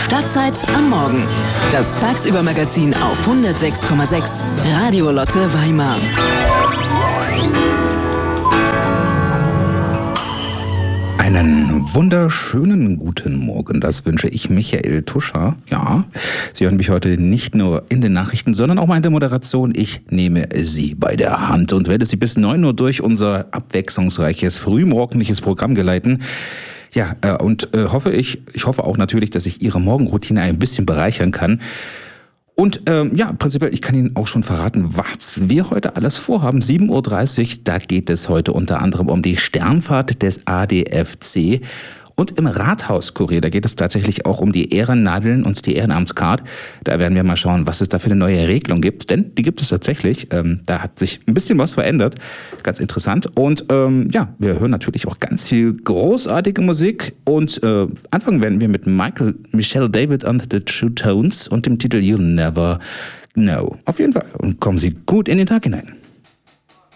Stadtzeit am Morgen. Das Tagsüber-Magazin auf 106,6 Radio Lotte Weimar. Einen wunderschönen guten Morgen, das wünsche ich Michael Tuscher. Ja, Sie hören mich heute nicht nur in den Nachrichten, sondern auch mal in der Moderation. Ich nehme Sie bei der Hand und werde Sie bis 9 Uhr durch unser abwechslungsreiches, frühmorgendliches Programm geleiten. Ja, ich hoffe auch natürlich, dass ich Ihre Morgenroutine ein bisschen bereichern kann. Und prinzipiell, ich kann Ihnen auch schon verraten, was wir heute alles vorhaben. 7.30 Uhr, da geht es heute unter anderem um die Sternfahrt des ADFC. Und im Rathauskurier, da geht es tatsächlich auch um die Ehrennadeln und die Ehrenamtskarte. Da werden wir mal schauen, was es da für eine neue Regelung gibt. Denn die gibt es tatsächlich. Da hat sich ein bisschen was verändert. Ganz interessant. Und wir hören natürlich auch ganz viel großartige Musik. Und anfangen werden wir mit Michelle David and the True Tones und dem Titel You'll Never Know. Auf jeden Fall. Und kommen Sie gut in den Tag hinein.